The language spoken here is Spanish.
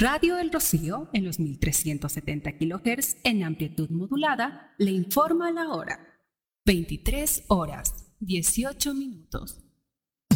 Radio El Rocío, en los 1370 kHz en amplitud modulada, le informa la hora. 23 horas, 18 minutos.